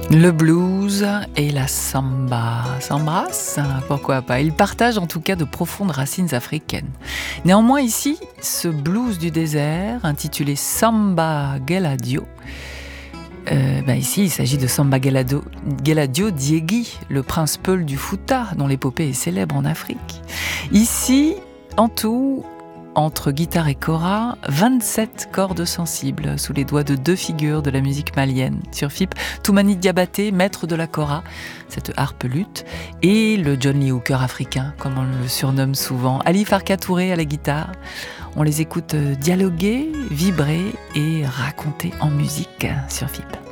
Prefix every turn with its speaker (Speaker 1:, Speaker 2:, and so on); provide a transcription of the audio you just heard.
Speaker 1: Le blues et la samba s'embrassent, pourquoi pas. Ils partagent en tout cas de profondes racines africaines. Néanmoins ici, ce blues du désert, intitulé Samba Geladio, ici il s'agit de Samba Geladio Diegui, le prince Peul du Fouta, dont l'épopée est célèbre en Afrique. Ici, en tout, entre guitare et kora, 27 cordes sensibles sous les doigts de deux figures de la musique malienne. Sur FIP, Toumani Diabaté, maître de la kora, cette harpe luth, et le John Lee Hooker africain, comme on le surnomme souvent, Ali Farka Touré à la guitare. On les écoute dialoguer, vibrer et raconter en musique sur FIP.